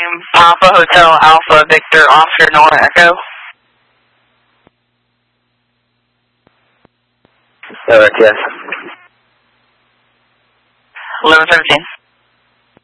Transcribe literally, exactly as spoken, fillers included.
Papa Hotel Alpha Victor Oscar Nora Echo. Correct, yes. eleven seventeen.